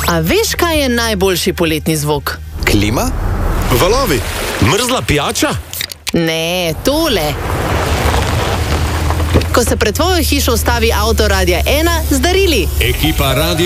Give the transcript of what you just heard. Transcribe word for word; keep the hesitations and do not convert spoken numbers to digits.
A veš, kaj je najboljši poletni zvok? Klima? Valovi? Mrzla pijača? Ne, tole. Ko se pred tvojo hišo ustavi avto Radia ena z darili. Ekipa Radia